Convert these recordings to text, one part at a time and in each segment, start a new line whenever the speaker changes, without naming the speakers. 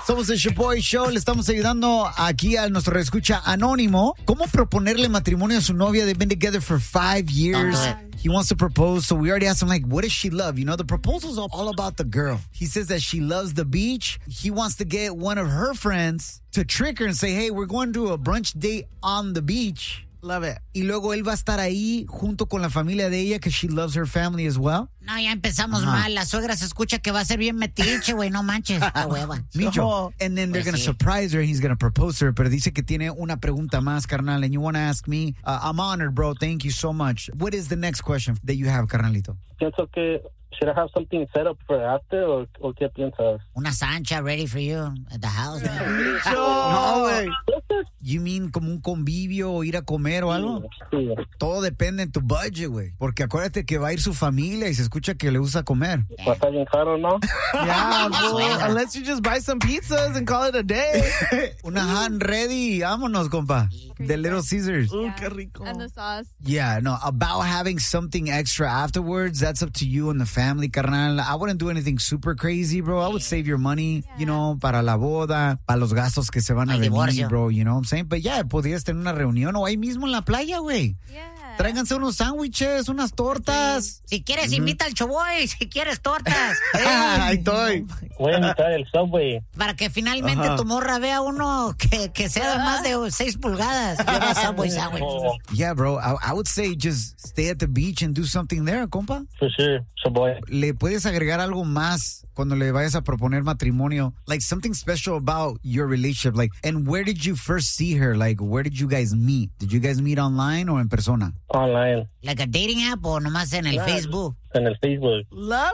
Somos el Shaboy Show. Le estamos ayudando aquí a nuestro escucha anónimo. ¿Cómo proponerle matrimonio a su novia? They've been together for 5 years. He wants to propose, so we already asked him, like, what does she love? You know, the proposal's all about the girl. He says that she loves the beach. He wants to get one of her friends to trick her and say, hey, we're going to a brunch date on the beach.
Love it.
Y luego él va a estar ahí junto con la familia de ella, because she loves her family as well.
No, ya empezamos mal. La suegra se escucha que va a ser bien metiche, güey. No manches. La hueva.
Micho. And then they're going to surprise her. He's going to propose her. Pero dice que tiene una pregunta más, carnal. And you want to ask me? I'm honored, bro. Thank you so much. What is the next question that you have, carnalito?
Pienso que should I have something set up for after, o qué piensas?
Una sancha ready for you at the house, man.
No, güey. You mean como un convivio o ir a comer o algo?
Sí.
Todo depende de tu budget, güey. Porque acuérdate que va a ir su familia y se escucha que le gusta comer.
Va a estar bien caro, ¿no?
Yeah, bro. Unless you just buy some pizzas and call it a day.
Una hand ready. Vámonos, compa. The Little Caesars.
Ooh, qué rico.
And the sauce.
Yeah, no, about having something extra afterwards, that's up to you and the family, carnal. I wouldn't do anything super crazy, bro. I would save your money, you know, para la boda, para los gastos que se van a venir,
divorcio.
bro, you know what I'm saying? But yeah, podrías tener una reunión o ahí mismo en la playa, güey.
Yeah.
Tráiganse unos sándwiches, unas tortas.
Si quieres, invita al Choboy. Si quieres, tortas.
Ahí estoy.
Voy a invitar el Subway.
Para que finalmente tu morra vea uno que sea de más de 6 pulgadas. Lleva Subway sandwich.
Yeah, bro, I would say just stay at the beach and do something there, compa.
For sure, Subway.
¿Le puedes agregar algo más cuando le vayas a proponer matrimonio? Like something special about your relationship. Like, and where did you first see her? Like, where did you guys meet? Did you guys meet online or en persona?
Online.
Like a dating app o nomás en el Facebook.
En el Facebook.
Love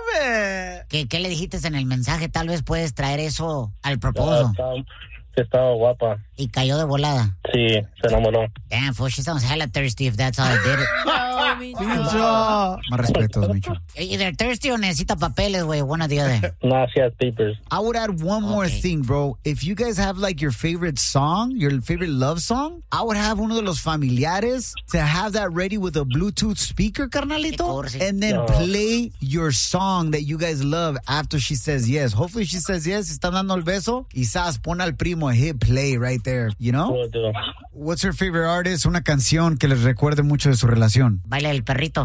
it.
¿Qué le dijiste en el mensaje? Tal vez puedes traer eso al proposal.
Que estaba guapa.
Y cayó de volada.
Sí, se enamoró.
Damn, fool, she sounds hella thirsty if that's how I did it.
No, me too.
Micho.
Más respetos, Micho.
Either thirsty o necesita papeles, güey. One or the other.
No, she has papers.
I would add one more thing, bro. If you guys have like your favorite song, your favorite love song, I would have uno de los familiares to have that ready with a Bluetooth speaker, carnalito, and then play your song that you guys love after she says yes. Hopefully she says yes, está dando el beso, y sabes, pon al primo a hit play right there, you know?
Will do.
What's her favorite artist? Una canción que les recuerde mucho de su relación.
Baila el perrito.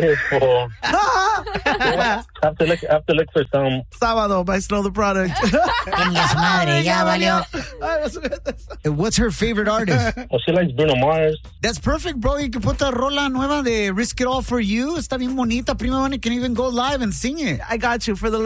Have to look for some.
Sábado by Snow the Product.
Tenga su madre, ya valió.
What's her favorite artist?
Well, she likes Bruno Mars.
That's perfect, bro. You can put la rola nueva de Risk It All for You. Está bien bonita. Prima Bunny can even go live and sing it.
I got you for the